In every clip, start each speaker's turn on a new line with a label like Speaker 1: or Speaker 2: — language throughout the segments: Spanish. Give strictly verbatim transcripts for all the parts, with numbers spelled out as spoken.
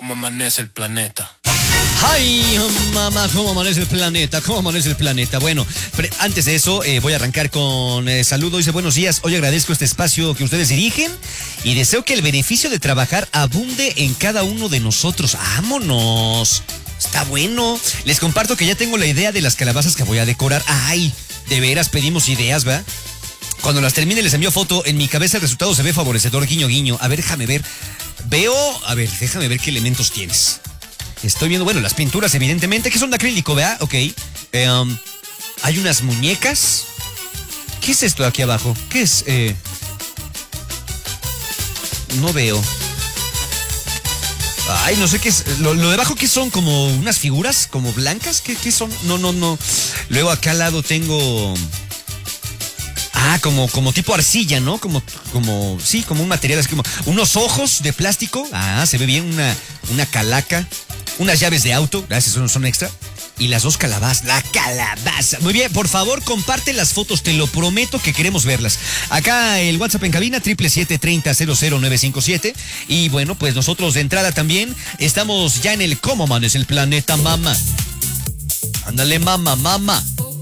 Speaker 1: ¿Cómo amanece el planeta?
Speaker 2: ¡Ay, mamá! ¿Cómo amanece el planeta? ¿Cómo amanece el planeta? Bueno, pre- antes de eso, eh, voy a arrancar con eh, saludo. Dice, buenos días. Hoy agradezco este espacio que ustedes dirigen y deseo que el beneficio de trabajar abunde en cada uno de nosotros. ¡Vámonos! Está bueno. Les comparto que ya tengo la idea de las calabazas que voy a decorar. ¡Ay! De veras pedimos ideas, ¿va? Cuando las termine les envío foto. En mi cabeza el resultado se ve favorecedor, guiño, guiño. A ver, déjame ver. Veo... A ver, déjame ver qué elementos tienes. Estoy viendo, bueno, las pinturas, evidentemente, que son de acrílico, ¿verdad? Ok. Eh, um, hay unas muñecas. ¿Qué es esto de aquí abajo? ¿Qué es? Eh, no veo. Ay, no sé qué es. Lo, lo de abajo, ¿qué son? ¿Como unas figuras? ¿Como blancas? ¿Qué, qué son? No, no, no. Luego acá al lado tengo... Ah, como, como tipo arcilla, ¿no? Como, como, sí, como un material, así como unos ojos de plástico. Ah, se ve bien, una, una calaca. Unas llaves de auto, gracias, son, son extra. Y las dos calabazas, la calabaza. Muy bien, por favor, comparte las fotos, te lo prometo que queremos verlas. Acá el WhatsApp en cabina, triple siete treinta cero cero nueve cinco siete. Y bueno, pues nosotros de entrada también estamos ya en el ¿Cómo amanece el planeta, mamá? Ándale, mamá, mamá.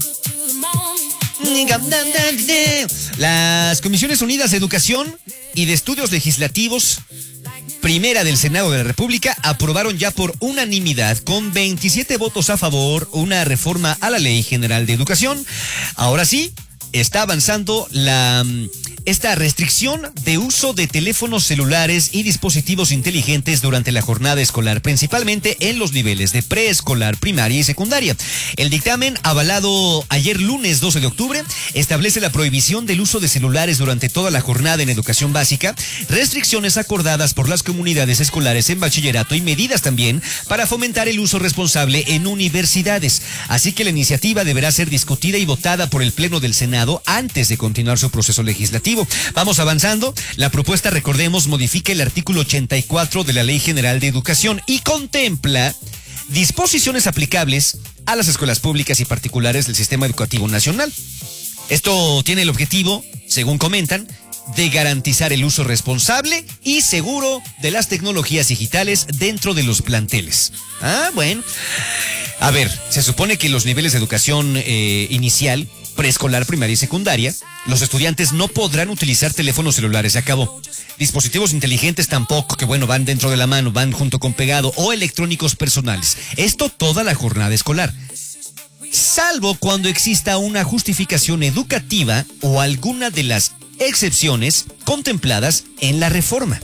Speaker 2: Las Comisiones Unidas de Educación y de Estudios Legislativos, primera del Senado de la República, aprobaron ya por unanimidad, con veintisiete votos a favor, una reforma a la Ley General de Educación. Ahora sí, está avanzando la... esta restricción de uso de teléfonos celulares y dispositivos inteligentes durante la jornada escolar, principalmente en los niveles de preescolar, primaria y secundaria. El dictamen, avalado ayer lunes doce de octubre, establece la prohibición del uso de celulares durante toda la jornada en educación básica, restricciones acordadas por las comunidades escolares en bachillerato y medidas también para fomentar el uso responsable en universidades. Así que la iniciativa deberá ser discutida y votada por el Pleno del Senado antes de continuar su proceso legislativo. Vamos avanzando. La propuesta, recordemos, modifica el artículo ochenta y cuatro de la Ley General de Educación y contempla disposiciones aplicables a las escuelas públicas y particulares del Sistema Educativo Nacional. Esto tiene el objetivo, según comentan, de garantizar el uso responsable y seguro de las tecnologías digitales dentro de los planteles. Ah, bueno. A ver, se supone que los niveles de educación eh, inicial, preescolar, primaria y secundaria, los estudiantes no podrán utilizar teléfonos celulares, se acabó. Dispositivos inteligentes tampoco, que bueno, van dentro de la mano, van junto con pegado, o electrónicos personales. Esto toda la jornada escolar. Salvo cuando exista una justificación educativa o alguna de las excepciones contempladas en la reforma.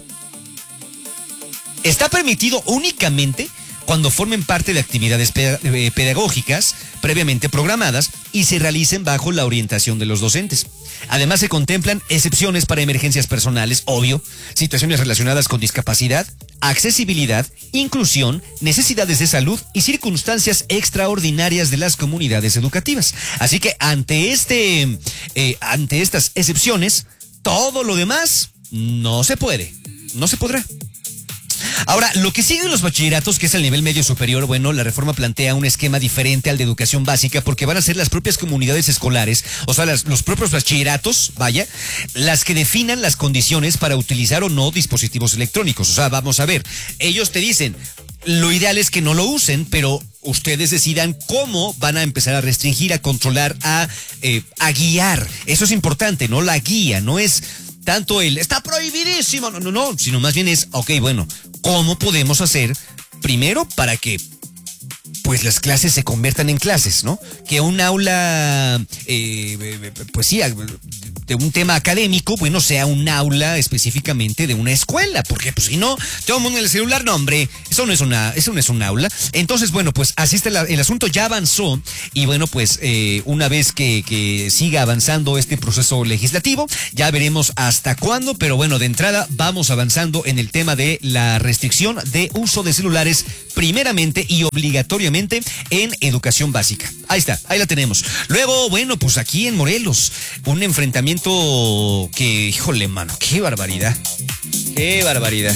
Speaker 2: Está permitido únicamente cuando formen parte de actividades pedagógicas previamente programadas y se realicen bajo la orientación de los docentes. Además, se contemplan excepciones para emergencias personales, obvio, situaciones relacionadas con discapacidad, accesibilidad, inclusión, necesidades de salud y circunstancias extraordinarias de las comunidades educativas. Así que ante este, eh, ante estas excepciones, todo lo demás no se puede, no se podrá. Ahora, lo que sigue en los bachilleratos, que es el nivel medio superior, bueno, la reforma plantea un esquema diferente al de educación básica porque van a ser las propias comunidades escolares, o sea, las, los propios bachilleratos, vaya, las que definan las condiciones para utilizar o no dispositivos electrónicos. O sea, vamos a ver, ellos te dicen, lo ideal es que no lo usen, pero ustedes decidan cómo van a empezar a restringir, a controlar, a, eh, a guiar. Eso es importante, ¿no? La guía, no es tanto el, está prohibidísimo, no, no, no, sino más bien es, ok, bueno, ¿cómo podemos hacer primero para que pues las clases se conviertan en clases, ¿no? Que un aula, eh, pues sí, de un tema académico, bueno, sea un aula específicamente de una escuela, porque pues si no, todo el mundo en el celular, no, hombre, eso no es una, eso no es un aula. Entonces, bueno, pues así está la, el asunto, ya avanzó, y bueno, pues eh, una vez que, que siga avanzando este proceso legislativo, ya veremos hasta cuándo, pero bueno, de entrada vamos avanzando en el tema de la restricción de uso de celulares primeramente y obligatoriamente en educación básica. Ahí está, ahí la tenemos. Luego, bueno, pues aquí en Morelos, un enfrentamiento que, híjole, mano, qué barbaridad. Qué barbaridad.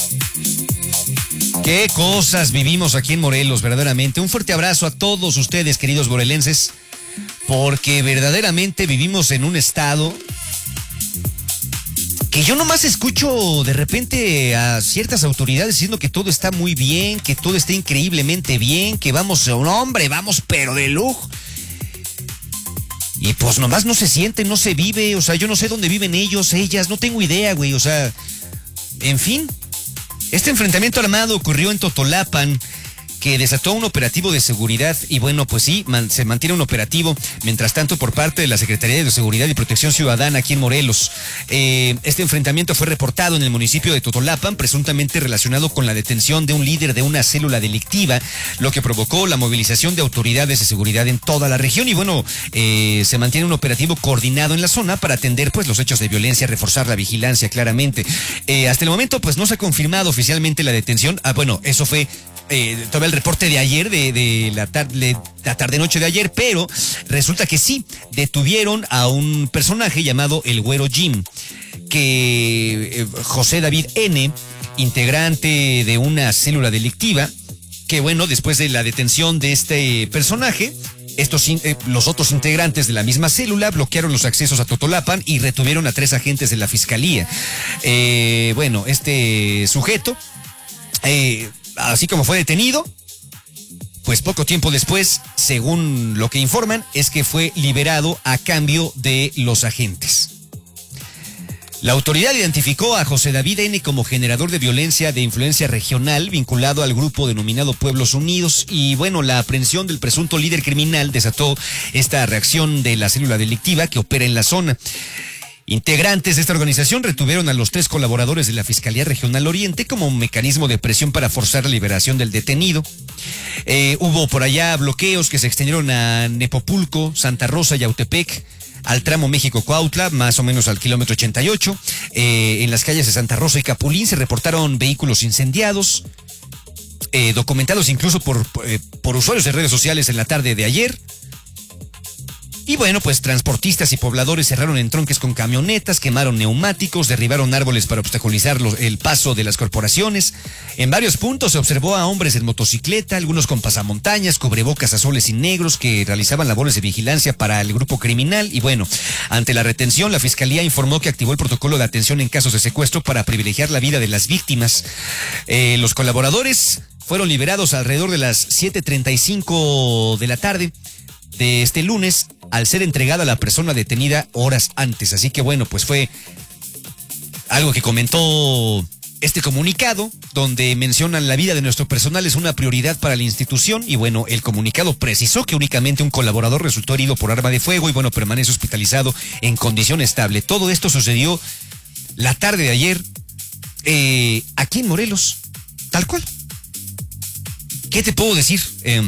Speaker 2: Qué cosas vivimos aquí en Morelos, verdaderamente. Un fuerte abrazo a todos ustedes, queridos morelenses, porque verdaderamente vivimos en un estado que yo nomás escucho de repente a ciertas autoridades diciendo que todo está muy bien, que todo está increíblemente bien, que vamos, no, hombre, vamos, pero de lujo. Y pues nomás no se siente, no se vive, o sea, yo no sé dónde viven ellos, ellas, no tengo idea, güey, o sea, en fin. Este enfrentamiento armado ocurrió en Totolapan, que desató un operativo de seguridad y bueno, pues sí, man, se mantiene un operativo, mientras tanto, por parte de la Secretaría de Seguridad y Protección Ciudadana aquí en Morelos. Eh, este enfrentamiento fue reportado en el municipio de Totolapan, presuntamente relacionado con la detención de un líder de una célula delictiva, lo que provocó la movilización de autoridades de seguridad en toda la región y bueno, eh, se mantiene un operativo coordinado en la zona para atender pues los hechos de violencia, reforzar la vigilancia claramente. Eh, hasta el momento pues no se ha confirmado oficialmente la detención, ah bueno, eso fue Eh, todavía el reporte de ayer, de, de la tarde, la tarde-noche de ayer, pero resulta que sí, detuvieron a un personaje llamado el Güero Jim, que eh, José David N., integrante de una célula delictiva, que bueno, después de la detención de este personaje, estos, eh, los otros integrantes de la misma célula bloquearon los accesos a Totolapan y retuvieron a tres agentes de la fiscalía. Eh, bueno, este sujeto, eh, así como fue detenido, pues poco tiempo después, según lo que informan, es que fue liberado a cambio de los agentes. La autoridad identificó a José David N. como generador de violencia de influencia regional vinculado al grupo denominado Pueblos Unidos y bueno, la aprehensión del presunto líder criminal desató esta reacción de la célula delictiva que opera en la zona. Integrantes de esta organización retuvieron a los tres colaboradores de la Fiscalía Regional Oriente como un mecanismo de presión para forzar la liberación del detenido. Eh, hubo por allá bloqueos que se extendieron a Nepopulco, Santa Rosa y Autepec, al tramo México-Cuautla, más o menos al kilómetro ochenta y ocho. Eh, en las calles de Santa Rosa y Capulín se reportaron vehículos incendiados, eh, documentados incluso por, eh, por usuarios de redes sociales en la tarde de ayer. Y bueno, pues transportistas y pobladores cerraron entronques con camionetas, quemaron neumáticos, derribaron árboles para obstaculizar los, el paso de las corporaciones. En varios puntos se observó a hombres en motocicleta, algunos con pasamontañas, cubrebocas azules y negros que realizaban labores de vigilancia para el grupo criminal. Y bueno, ante la retención, la Fiscalía informó que activó el protocolo de atención en casos de secuestro para privilegiar la vida de las víctimas. Eh, los colaboradores fueron liberados alrededor de las siete treinta y cinco de la tarde de este lunes, al ser entregada a la persona detenida horas antes. Así que bueno, pues fue algo que comentó este comunicado, donde mencionan la vida de nuestro personal es una prioridad para la institución y bueno, el comunicado precisó que únicamente un colaborador resultó herido por arma de fuego y bueno, permanece hospitalizado en condición estable. Todo esto sucedió la tarde de ayer eh, aquí en Morelos, tal cual. ¿Qué te puedo decir? Eh,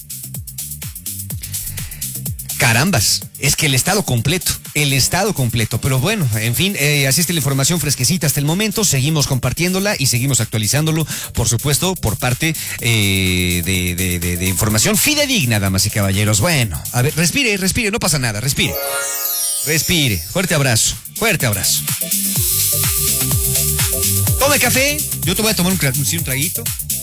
Speaker 2: Carambas, es que el estado completo, el estado completo, pero bueno, en fin, eh, así está la información fresquecita hasta el momento, seguimos compartiéndola y seguimos actualizándolo, por supuesto, por parte eh, de, de, de, de información fidedigna, damas y caballeros. Bueno, a ver, respire, respire, no pasa nada, respire, respire, fuerte abrazo, fuerte abrazo. Tome café, yo te voy a tomar un, un traguito.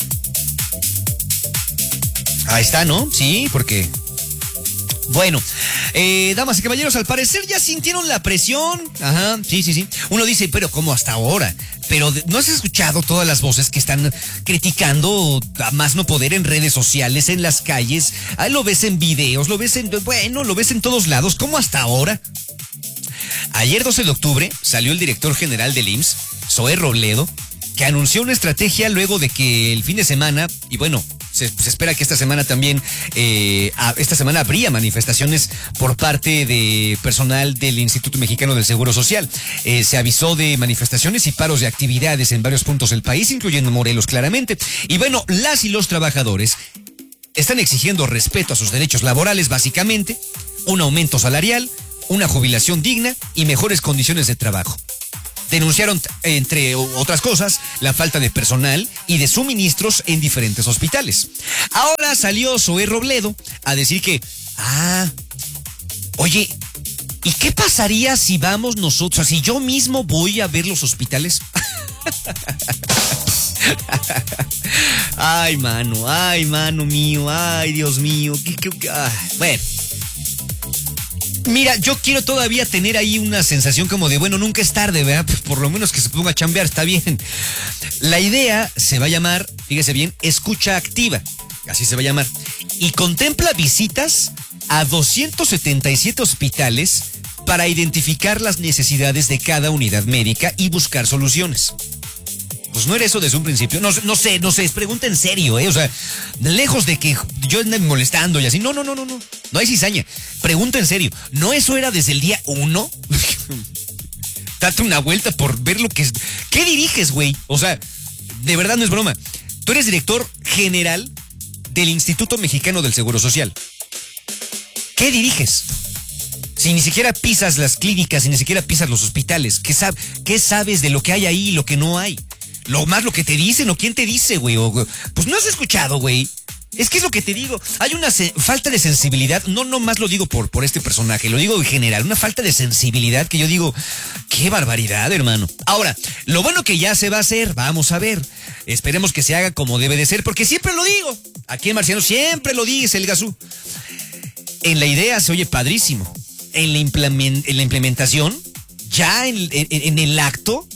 Speaker 2: Ahí está, ¿no? Sí, porque... Bueno, eh, damas y caballeros, al parecer ya sintieron la presión. Ajá, sí, sí, sí. Uno dice, pero ¿cómo hasta ahora? Pero ¿no has escuchado todas las voces que están criticando a más no poder en redes sociales, en las calles? Ah, lo ves en videos, lo ves en... Bueno, lo ves en todos lados. ¿Cómo hasta ahora? Ayer doce de octubre salió el director general del I M S S, Zoé Robledo, que anunció una estrategia luego de que el fin de semana, y bueno... Se, se espera que esta semana también, eh, a, esta semana habría manifestaciones por parte de personal del Instituto Mexicano del Seguro Social. Eh, se avisó de manifestaciones y paros de actividades en varios puntos del país, incluyendo Morelos claramente. Y bueno, las y los trabajadores están exigiendo respeto a sus derechos laborales, básicamente, un aumento salarial, una jubilación digna y mejores condiciones de trabajo. Denunciaron, entre otras cosas, la falta de personal y de suministros en diferentes hospitales. Ahora salió Zoé Robledo a decir que, ah, oye, ¿y qué pasaría si vamos nosotros, si yo mismo voy a ver los hospitales? Ay, mano, ay, mano mío, ay, Dios mío. ¿Qué, qué, qué? Ay, bueno. Mira, yo quiero todavía tener ahí una sensación como de, bueno, nunca es tarde, ¿verdad? Pues por lo menos que se ponga a chambear, está bien. La idea se va a llamar, fíjese bien, escucha activa, así se va a llamar, y contempla visitas a doscientos setenta y siete hospitales para identificar las necesidades de cada unidad médica y buscar soluciones. Pues no era eso desde un principio. No, no sé, no sé, es pregunta en serio, ¿eh? O sea, lejos de que yo ande molestando y así. No, no, no, no, no. No hay cizaña. Pregunta en serio. ¿No eso era desde el día uno? Date una vuelta por ver lo que es. ¿Qué diriges, güey? O sea, de verdad no es broma. Tú eres director general del Instituto Mexicano del Seguro Social. ¿Qué diriges? Si ni siquiera pisas las clínicas, si ni siquiera pisas los hospitales, ¿qué, sab- qué sabes de lo que hay ahí y lo que no hay? Lo más lo que te dicen o quién te dice, güey. O, pues no has escuchado, güey. Es que es lo que te digo. Hay una se- falta de sensibilidad. No, no más lo digo por, por este personaje. Lo digo en general. Una falta de sensibilidad que yo digo, qué barbaridad, hermano. Ahora, lo bueno que ya se va a hacer, vamos a ver. Esperemos que se haga como debe de ser, porque siempre lo digo. Aquí en Marciano siempre lo dice el Gazú. En la idea se oye padrísimo. En la, implement- en la implementación, ya en, en, en el acto,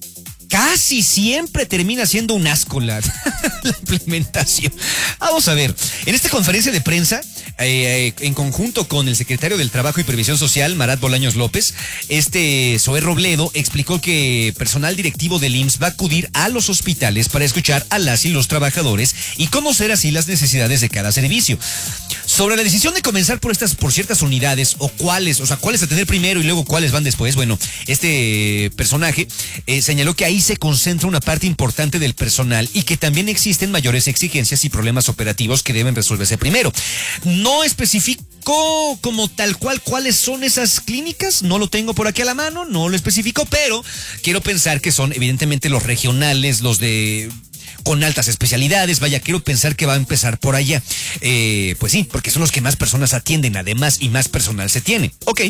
Speaker 2: casi siempre termina siendo un asco la, la implementación. Vamos a ver, en esta conferencia de prensa, eh, en conjunto con el secretario del Trabajo y Previsión Social, Marat Bolaños López, este Zoé Robledo explicó que personal directivo del I M S S va a acudir a los hospitales para escuchar a las y los trabajadores y conocer así las necesidades de cada servicio. Sobre la decisión de comenzar por estas, por ciertas unidades, o cuáles, o sea, cuáles atender primero y luego cuáles van después, bueno, este personaje eh, señaló que ahí se concentra una parte importante del personal y que también existen mayores exigencias y problemas operativos que deben resolverse primero. No especificó como tal cual cuáles son esas clínicas, no lo tengo por aquí a la mano, no lo especificó, pero quiero pensar que son evidentemente los regionales, los de con altas especialidades, vaya, quiero pensar que va a empezar por allá. Eh, pues sí, porque son los que más personas atienden, además, y más personal se tiene. Ok.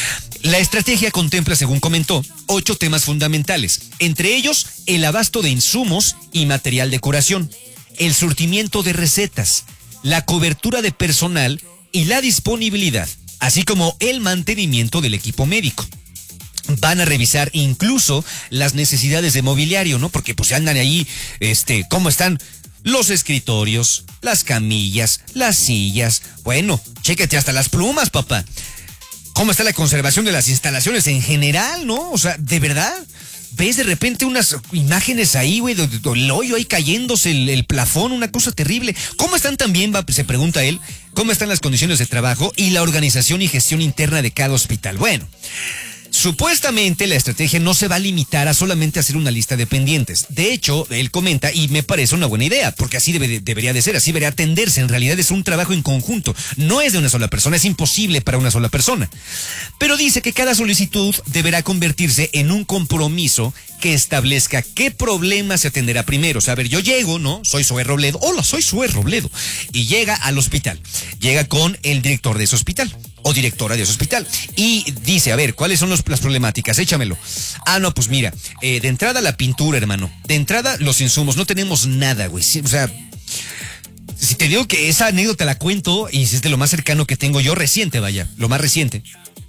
Speaker 2: La estrategia contempla, según comentó, ocho temas fundamentales, entre ellos el abasto de insumos y material de curación, el surtimiento de recetas, la cobertura de personal y la disponibilidad, así como el mantenimiento del equipo médico. Van a revisar incluso las necesidades de mobiliario, ¿no? Porque pues andan ahí, este, ¿cómo están los escritorios, las camillas, las sillas? Bueno, chéquete hasta las plumas, papá. ¿Cómo está la conservación de las instalaciones en general, no? O sea, ¿de verdad? ¿Ves de repente unas imágenes ahí, güey, el hoyo ahí cayéndose, el, el plafón, una cosa terrible? ¿Cómo están también, va, se pregunta él, cómo están las condiciones de trabajo y la organización y gestión interna de cada hospital? Bueno, supuestamente la estrategia no se va a limitar a solamente hacer una lista de pendientes. De hecho, él comenta, y me parece una buena idea, porque así debe, debería de ser, así debería atenderse. En realidad es un trabajo en conjunto, no es de una sola persona, es imposible para una sola persona. Pero dice que cada solicitud deberá convertirse en un compromiso que establezca qué problema se atenderá primero. O sea, a ver, yo llego, ¿no? Soy Zoé Robledo, hola, soy Zoé Robledo, y llega al hospital, llega con el director de ese hospital o directora de ese hospital y dice, a ver, ¿cuáles son los, las problemáticas? Échamelo. Ah, no, pues mira, eh, de entrada la pintura, hermano, de entrada los insumos, no tenemos nada, güey. Sí, o sea, si te digo que esa anécdota la cuento y es de lo más cercano que tengo yo, reciente, vaya, lo más reciente,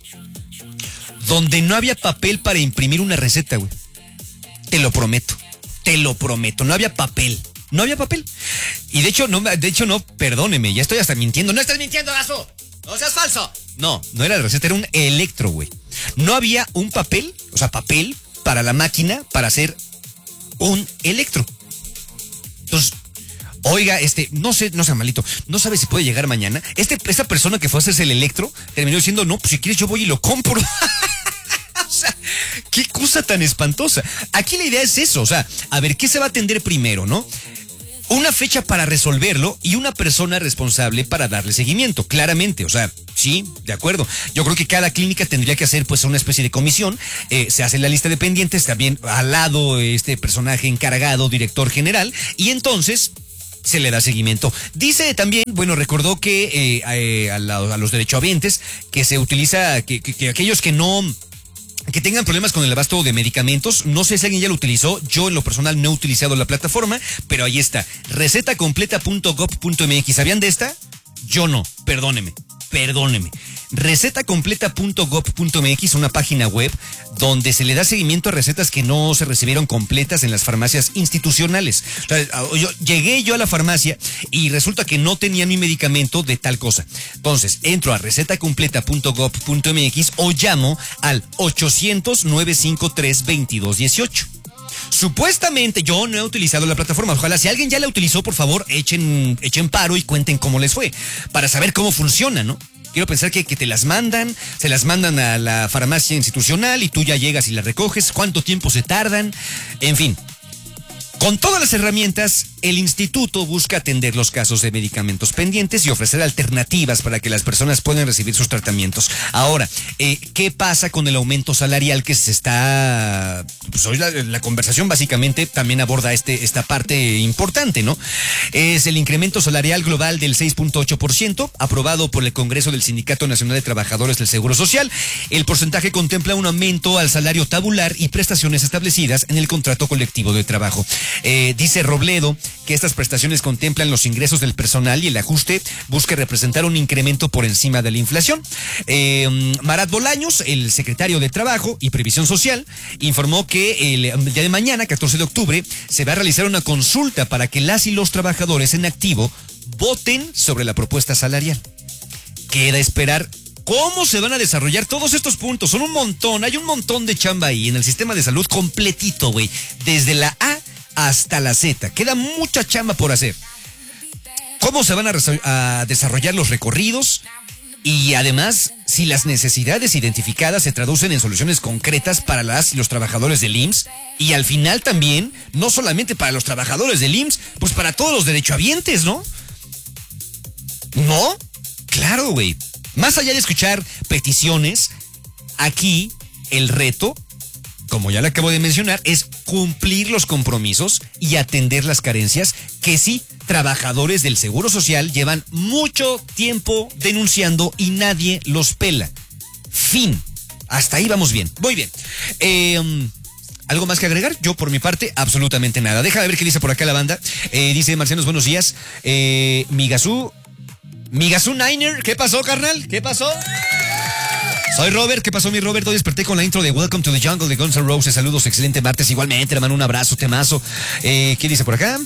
Speaker 2: donde no había papel para imprimir una receta, güey. Te lo prometo, te lo prometo, no había papel. No había papel. Y de hecho, no, de hecho no, perdóneme, ya estoy hasta mintiendo. ¡No estás mintiendo, Gaso! ¡No seas falso! No, no era la receta, era un electro, güey. No había un papel, o sea, papel para la máquina para hacer un electro. Entonces, oiga, este, no sé, no sea malito, no sabe si puede llegar mañana. Este, esta persona que fue a hacerse el electro terminó diciendo, no, pues si quieres yo voy y lo compro. O sea, qué cosa tan espantosa. Aquí la idea es eso, o sea, a ver, ¿qué se va a atender primero, no? Una fecha para resolverlo y una persona responsable para darle seguimiento, claramente, o sea, sí, de acuerdo. Yo creo que cada clínica tendría que hacer pues una especie de comisión, eh, se hace la lista de pendientes, también al lado este personaje encargado, director general, y entonces se le da seguimiento. Dice también, bueno, recordó que eh, eh, a, la, a los derechohabientes, que se utiliza, que, que, que aquellos que no... que tengan problemas con el abasto de medicamentos, no sé si alguien ya lo utilizó, yo en lo personal no he utilizado la plataforma, pero ahí está, recetacompleta punto gob punto mx. ¿Sabían de esta? Yo no, perdóneme, perdóneme. receta completa punto gov punto mx, una página web donde se le da seguimiento a recetas que no se recibieron completas en las farmacias institucionales. O sea, yo, llegué yo a la farmacia y resulta que no tenía mi medicamento de tal cosa. Entonces, entro a receta completa punto gov punto mx o llamo al ochocientos, nueve cinco tres, veintidós dieciocho. Supuestamente yo no he utilizado la plataforma. Ojalá si alguien ya la utilizó, por favor, echen, echen paro y cuenten cómo les fue, para saber cómo funciona, ¿no? Quiero pensar que, que te las mandan, se las mandan a la farmacia institucional y tú ya llegas y las recoges, cuánto tiempo se tardan, en fin. Con todas las herramientas, el instituto busca atender los casos de medicamentos pendientes y ofrecer alternativas para que las personas puedan recibir sus tratamientos. Ahora, eh, ¿qué pasa con el aumento salarial que se está... Pues hoy la, la conversación básicamente también aborda este, esta parte importante, ¿no? Es el incremento salarial global del seis punto ocho por ciento, aprobado por el Congreso del Sindicato Nacional de Trabajadores del Seguro Social. El porcentaje contempla un aumento al salario tabular y prestaciones establecidas en el contrato colectivo de trabajo. Eh, dice Robledo que estas prestaciones contemplan los ingresos del personal y el ajuste busca representar un incremento por encima de la inflación. Eh, Marat Bolaños, el secretario de Trabajo y Previsión Social, informó que el día de mañana, catorce de octubre, se va a realizar una consulta para que las y los trabajadores en activo voten sobre la propuesta salarial. Queda esperar cómo se van a desarrollar todos estos puntos. Son un montón, hay un montón de chamba ahí en el sistema de salud completito, güey. Desde la A hasta la Z. Queda mucha chamba por hacer. ¿Cómo se van a, a desarrollar los recorridos? Y además, si las necesidades identificadas se traducen en soluciones concretas para las y los trabajadores del I M S S. Y al final también, no solamente para los trabajadores del I M S S, pues para todos los derechohabientes, ¿no? ¿No? Claro, güey. Más allá de escuchar peticiones, aquí el reto, como ya le acabo de mencionar, es cumplir los compromisos y atender las carencias que sí, trabajadores del Seguro Social llevan mucho tiempo denunciando y nadie los pela. Fin. Hasta ahí vamos bien. Muy bien. Eh, ¿Algo más que agregar? Yo, por mi parte, absolutamente nada. Déjame ver qué dice por acá la banda. Eh, dice Marcianos, buenos días. Eh, Migazú. Migazú Niner. ¿Qué pasó, carnal? ¿Qué pasó? Soy Robert, ¿qué pasó mi Robert? Hoy desperté con la intro de Welcome to the Jungle de Guns N' Roses. Saludos, excelente martes. Igualmente, hermano, un abrazo, temazo. Eh, ¿Qué dice por acá?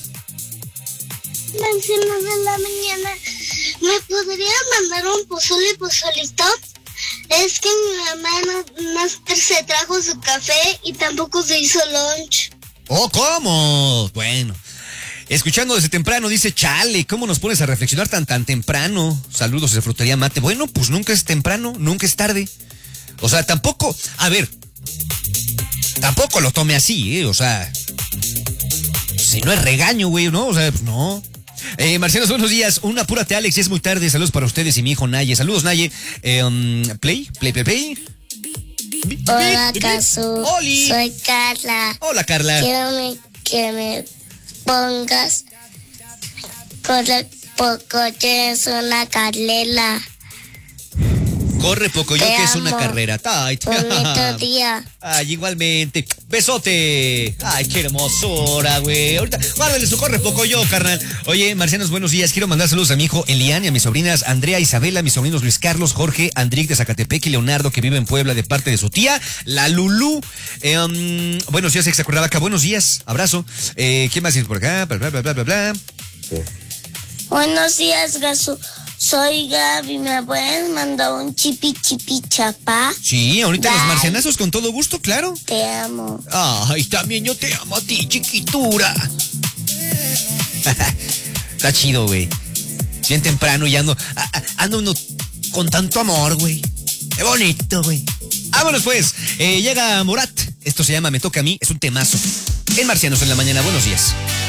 Speaker 1: Mencionas de la mañana. ¿Me podría mandar un pozole pozolito? Es que mi mamá no, no se trajo su café y tampoco se hizo lunch.
Speaker 2: Oh, ¿cómo? Bueno. Escuchando desde temprano, dice, chale, ¿cómo nos pones a reflexionar tan tan temprano? Saludos de Frutería Mate. Bueno, pues nunca es temprano, nunca es tarde. O sea, tampoco, a ver, tampoco lo tome así, ¿eh? O sea, si no es regaño, güey, ¿no? O sea, pues no. Eh, Marcianos, buenos días. Un apúrate, Alex, es muy tarde. Saludos para ustedes y mi hijo Naye. Saludos, Naye. Eh, um, play, play, play, play.
Speaker 1: Hola, Casu. Soy Carla.
Speaker 2: Hola, Carla.
Speaker 1: Quiero me, que me pongas corre poco que es una carrera.
Speaker 2: Corre poco yo que es una carrera. Ay,
Speaker 1: bonito día.
Speaker 2: Ay, igualmente. Besote. Ay, qué hermosura, güey. Ahorita, guárdale su corre poco yo, carnal. Oye, Marcianos, buenos días. Quiero mandar saludos a mi hijo Elian y a mis sobrinas Andrea, Isabela, a mis sobrinos Luis Carlos, Jorge, Andric de Zacatepec y Leonardo, que vive en Puebla, de parte de su tía, la Lulú. Eh, um, buenos días, ex Cuernavaca. Buenos días. Abrazo. Eh, ¿Qué más dice por acá? Bla, bla, bla, bla, bla, bla.
Speaker 1: Buenos días, Gasu. Soy Gaby, ¿me puedes mandar un chipi chipi chapá?
Speaker 2: Sí, ahorita Dale. Los marcianazos con todo gusto, claro.
Speaker 1: Te amo.
Speaker 2: Ay, también yo te amo a ti, chiquitura. Está chido, güey. Bien temprano y ando, ando uno con tanto amor, güey. Qué bonito, güey. Vámonos pues. Eh, llega Morat. Esto se llama Me Toca a Mí. Es un temazo. En Marcianos en la mañana. Buenos días.